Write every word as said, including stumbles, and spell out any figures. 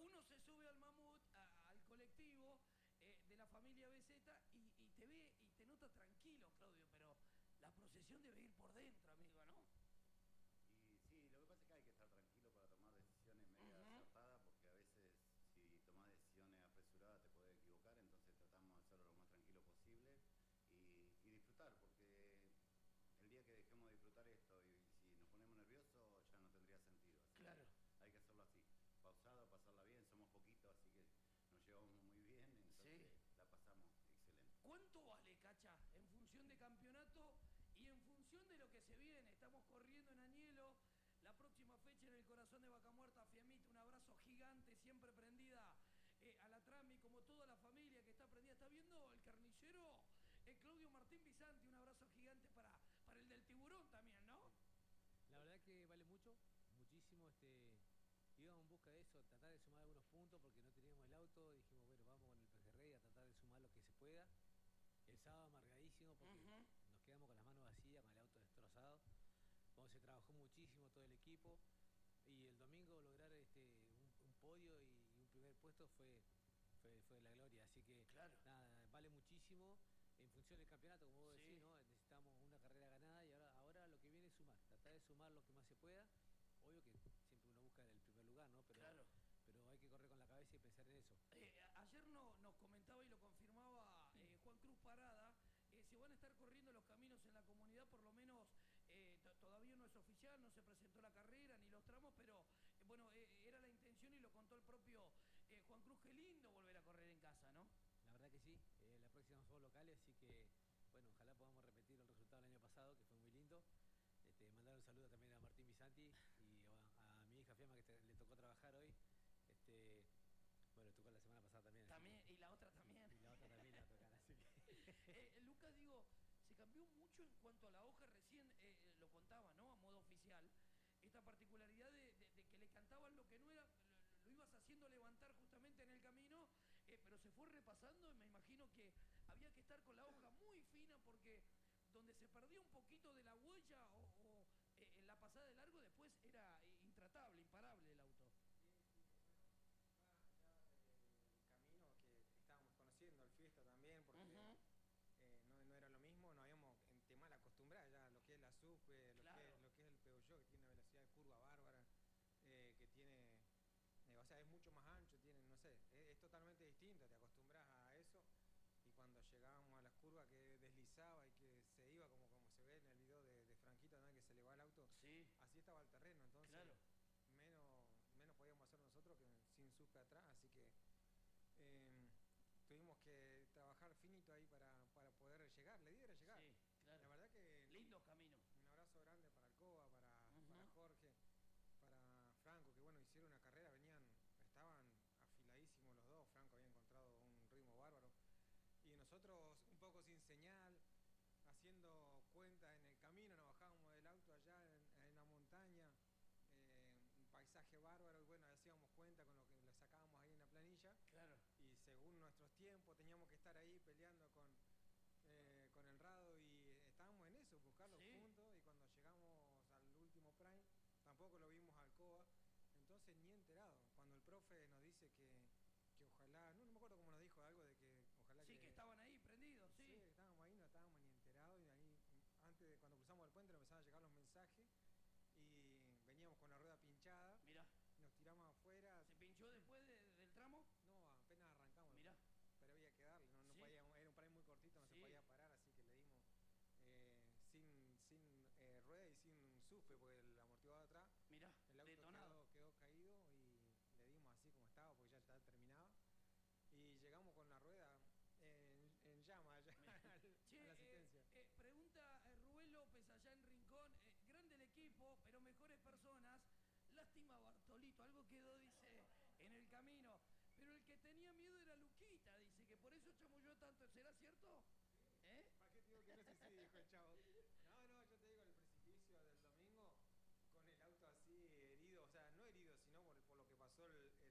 uno se sube al mamut, a, al colectivo eh, de la familia B Z y, y te ve y te nota tranquilo, Claudio, pero la procesión debe ir por dentro, amigo, ¿no? Y sí, lo que pasa es que hay que estar tranquilo para tomar decisiones medio Ujú. acertadas, porque a veces si tomás decisiones apresuradas te podés equivocar, entonces tratamos de hacerlo lo más tranquilo posible y, y disfrutar, porque el día que dejemos de disfrutar esto y si nos ponemos nerviosos ya no tendría sentido, así que Claro. hay que hacerlo así, pausado, pasarla bien, somos poquitos, así que nos llevamos muy bien, Sí. entonces la pasamos excelente. ¿Cuánto vale, Cacha? En función de campeonato y en función de lo que se viene. Estamos corriendo en Añelo. La próxima fecha en el corazón de Vaca Muerta, Fiamita, un abrazo gigante, siempre prendida eh, a la Trami, como toda la familia que está prendida. ¿Está viendo el carnicero? Eh, Claudio Martín Bisanti, un abrazo gigante para, para el del tiburón también, ¿no? Sí. La verdad que vale mucho, muchísimo. Este, íbamos en busca de eso, tratar de sumar algunos puntos porque no teníamos el auto. Dijimos, bueno, vamos con el pejerrey a tratar de sumar lo que se pueda. El sábado amargadísimo porque Ujú. nos quedamos con las manos vacías, con el auto destrozado. Bueno, se trabajó muchísimo todo el equipo y el domingo lograr este, un, un podio y un primer puesto fue, fue, fue la gloria. Así que Claro. nada, vale muchísimo. En función del campeonato, como vos Sí. decís, ¿no? Necesitamos una carrera ganada y ahora, ahora lo que viene es sumar, tratar de sumar lo que más se pueda. Obvio que siempre uno busca el primer lugar, ¿no? Pero, Claro. pero hay que correr con la cabeza y pensar en eso. Eh, ayer no, nos comentaba y lo confirmaba eh, Juan Cruz Parada, eh, se van a estar corriendo los caminos en la comunidad, por lo menos eh, todavía no es oficial, no se presentó la carrera ni los tramos, pero eh, bueno, eh, era la intención y lo contó el propio eh, Juan Cruz, qué lindo volver a correr en casa, ¿no? La verdad que sí, eh, la próxima son juegos locales, así que bueno, ojalá podamos repetir el resultado del año pasado, que fue muy lindo. Este, mandar un saludo también a Martín Bisanti y a, a mi hija Fiamma, que te, le tocó trabajar hoy. Este, bueno, le tocó la semana pasada también. También, Que, y la otra también. y la otra también la tocará, así que... eh, Lucas, digo, se cambió mucho en cuanto a la hoja, recién eh, lo contaba, ¿no? A modo oficial, esta particularidad de, de, de que le cantaban lo que no era, lo, lo ibas haciendo levantar justamente en el camino, eh, pero se fue repasando y me imagino que había que estar con la hoja muy fina porque donde se perdía un poquito de la huella o, o eh, en la pasada de largo después era eh, intratable, imparable el auto. Sí, sí, bueno, más allá del camino que estábamos conociendo, el Fiesta también, porque Ujú. eh, no, no era lo mismo, nos habíamos en tema acostumbrado ya a lo que es la S U P, lo, Claro. que, es, lo que es el Peugeot, que tiene una velocidad de curva bárbara, eh, que tiene, eh, o sea, es mucho más ancho, tiene, no sé, es, es totalmente distinto, te acostumbras a eso. Y cuando llegábamos a las curvas que deslizaba y que se iba, como, como se ve en el video de, de Franquito, ¿no? Que se le va el auto, Sí, así estaba el terreno, entonces claro. menos, menos podíamos hacer nosotros que sin S U P atrás, así que eh, tuvimos que trabajar finito ahí para, para poder llegar, la idea era llegar. Sí, claro. La verdad que Lindos caminos. un abrazo grande para Alcoba, para, Ujú. para Jorge, para Franco, que bueno, hicieron una carrera, venían, estaban afiladísimos los dos, Franco había encontrado un ritmo bárbaro, y nosotros un poco sin señal, haciendo cuentas en el camino, nos bajábamos del auto allá en, en la montaña, eh, un paisaje bárbaro, y bueno, hacíamos cuenta con lo que le sacábamos ahí en la planilla, Claro. y según nuestros tiempos teníamos que estar ahí peleando con, eh, con el Rado, y estábamos en eso, buscar los Sí. puntos, y cuando llegamos al último prime, tampoco lo vimos al Alcoba, entonces ni enterado, cuando el profe nos dice que, que ojalá, no, no me acuerdo cómo nos dijo, algo de que ojalá Sí, que... que estaban ahí prendidos, Sí, sí. estábamos ahí, no estábamos ni enterados, y ahí, antes de cuando cruzamos el puente, nos empezaron a llegar los mensajes, y veníamos con la rueda pinchada, Mirá, nos tiramos afuera. ¿se pinchó después de- del tramo? No, apenas arrancamos. Mirá. Pero había que darle, no, no Sí. podíamos, era un par muy cortito, no Sí. se podía parar, así que le dimos eh, sin, sin eh, rueda y sin sufe, porque el amortiguador atrás, Mirá, el auto detonado. quedó, quedó caído, y le dimos así como estaba, porque ya estaba terminado. Y llegamos con la rueda en, en llama allá Che, a la eh, asistencia. eh, pregunta eh, Rubén López allá en Rincón, eh, grande el equipo, pero mejores personas. Lástima Bartolito, algo quedó, dice, en el camino. Pero el que tenía miedo era Luquita, dice, que por eso chamulló tanto. ¿Será cierto? ¿Eh? ¿Para qué te digo que no sé si dijo el chavo? No, no, yo te digo, el precipicio del domingo, con el auto así herido, o sea, no herido, sino por, por lo que pasó el,